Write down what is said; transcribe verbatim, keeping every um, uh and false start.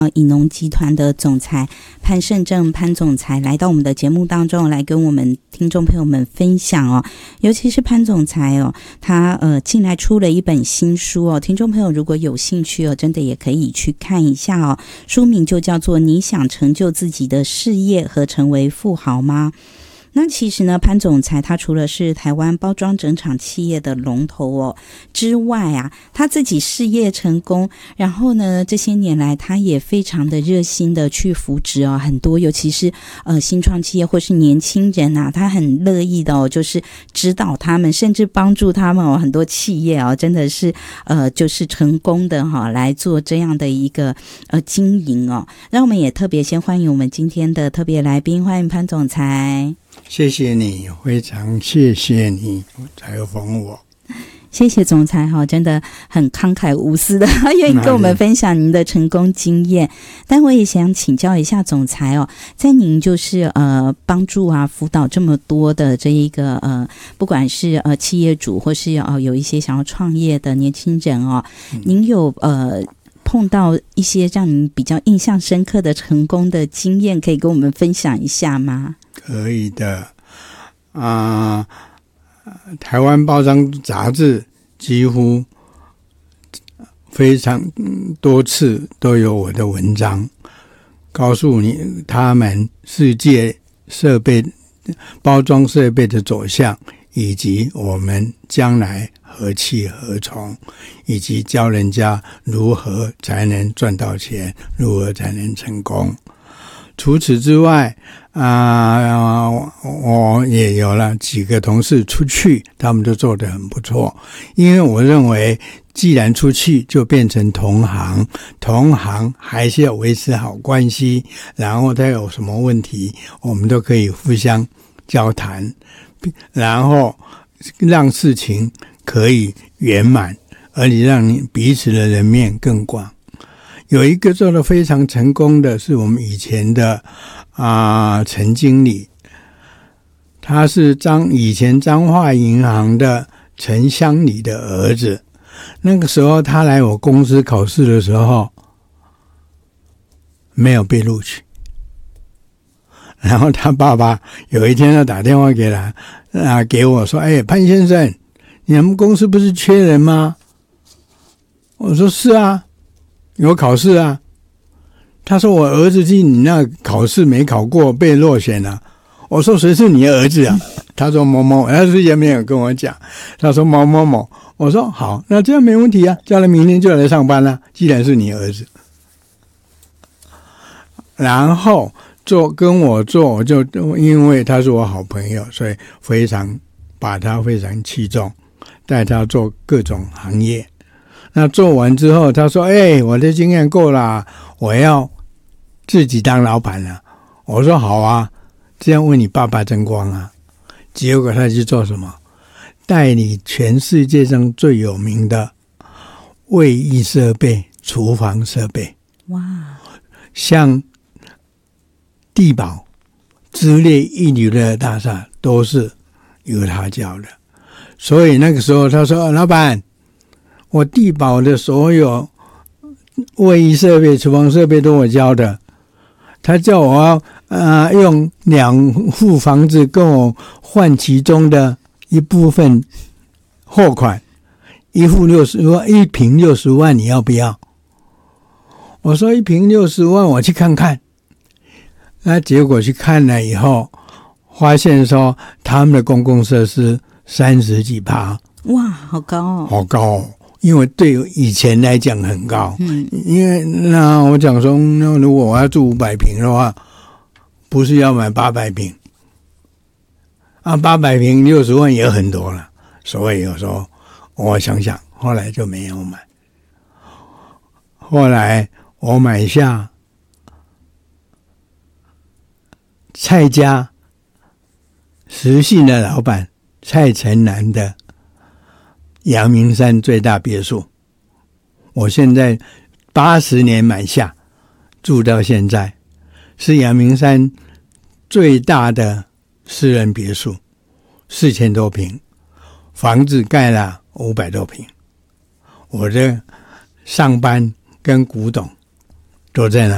以农集团的总裁潘胜正潘总裁来到我们的节目当中，来跟我们听众朋友们分享哦。尤其是潘总裁哦，他呃近来出了一本新书哦，听众朋友如果有兴趣哦，真的也可以去看一下哦。书名就叫做《你想成就自己的事业和成为富豪吗》。那其实呢，潘总裁他除了是台湾包装整厂企业的龙头哦之外啊，他自己事业成功，然后呢这些年来他也非常的热心的去扶植哦很多，尤其是呃新创企业或是年轻人啊，他很乐意的哦，就是指导他们，甚至帮助他们哦，很多企业哦真的是呃就是成功的哈、哦、来做这样的一个呃经营哦。让我们也特别先欢迎我们今天的特别来宾，欢迎潘总裁。 谢谢你，非常谢谢你采访我。 谢谢总裁哈，真的很慷慨无私的愿意跟我们分享您的成功经验。但我也想请教一下总裁哦，在您就是呃帮助啊辅导这么多的这一个呃不管是呃企业主或是呃有一些想要创业的年轻人哦，嗯、您有呃碰到一些让您比较印象深刻的成功的经验，可以跟我们分享一下吗？ 可以的啊、呃，台湾报章杂志几乎非常多次都有我的文章，告诉你他们世界设备包装设备的走向，以及我们将来何去何从，以及教人家如何才能赚到钱，如何才能成功。除此之外啊、呃，我也有了几个同事出去，他们都做得很不错。因为我认为既然出去就变成同行，同行还是要维持好关系，然后他有什么问题我们都可以互相交谈，然后让事情可以圆满，而且让你彼此的人面更广。有一个做得非常成功的是我们以前的啊、呃、陈经理，他是彰以前彰化银行的陈乡里的儿子。那个时候他来我公司考试的时候没有被录取，然后他爸爸有一天他打电话给他啊给我说：“哎，潘先生，你们公司不是缺人吗？”我说：“是啊。”有考试啊，他说我儿子去你那考试没考过，被落选了。我说谁是你的儿子啊？他说某某，他之前没有跟我讲，他说某某某。我说好，那这样没问题啊，叫他明天就来上班了。既然是你儿子，然后做跟我做，我就因为他是我好朋友，所以非常把他非常器重，带他做各种行业。那做完之后他说：“哎，我的经验够了，我要自己当老板了。”我说：“好啊，这样为你爸爸争光啊。”结果他去做什么？代理全世界上最有名的卫浴设备、厨房设备。哇！像地堡之类一流的大厦都是由他教的。所以那个时候他说：“老板，我地堡的所有卫浴设备、厨房设备都我教的。”他叫我要、呃、用两户房子跟我换其中的一部分货款，一户六十万，一坪六十万，你要不要？我说一坪六十万，我去看看。那结果去看了以后，发现说他们的公共设施三十几趴， 哇，好高哦， 好高哦。因为对以前来讲很高，嗯，因为那我讲说，那如果我要住五百坪的话，不是要买八百坪啊，八百坪六十万也很多了，所以有时候我想想，后来就没有买。后来我买下蔡家实信的老板蔡成南的阳明山最大别墅，我现在八十年买下，住到现在，是阳明山最大的私人别墅，四千多坪，房子盖了五百多坪。我的上班跟古董都在那。